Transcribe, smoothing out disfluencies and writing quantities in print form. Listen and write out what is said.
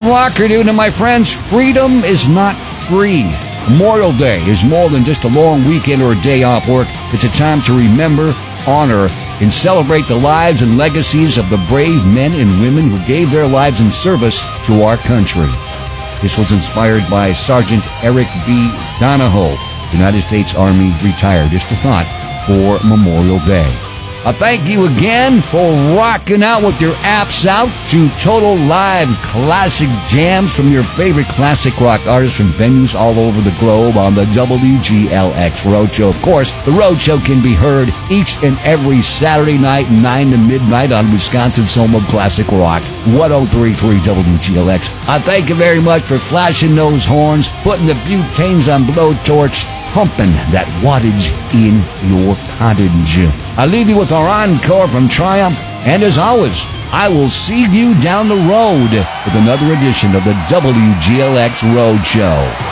rocker, dude. And my friends, freedom is not free. Memorial Day is more than just a long weekend or a day off work. It's a time to remember, honor, and celebrate the lives and legacies of the brave men and women who gave their lives in service to our country. This was inspired by Sergeant Eric B. Donahoe, United States Army retired. Just a thought for Memorial Day. Thank you again for rocking out with your apps out to total live classic jams from your favorite classic rock artists from venues all over the globe on the WGLX Roadshow. Of course, the Roadshow can be heard each and every Saturday night, 9 to midnight on Wisconsin's home of classic rock, 103.3 WGLX. I thank you very much for flashing those horns, putting the butanes on blowtorch, pumping that wattage in your cottage. I leave you with our encore from Triumph, and as always, I will see you down the road with another edition of the WGLX Roadshow.